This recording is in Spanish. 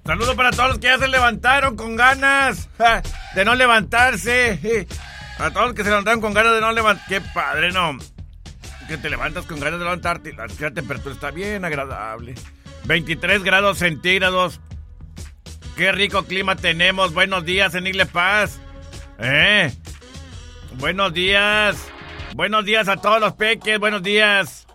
Saludo para todos los que ya se levantaron con ganas de no levantarse. A todos los que se levantaron con ganas de no levantarse. Qué padre, ¿no? Que te levantas con ganas de levantarte. La temperatura está bien agradable. 23 grados centígrados. Qué rico clima tenemos. Buenos días en Igle Paz. Buenos días. Buenos días a todos los peques. Buenos días.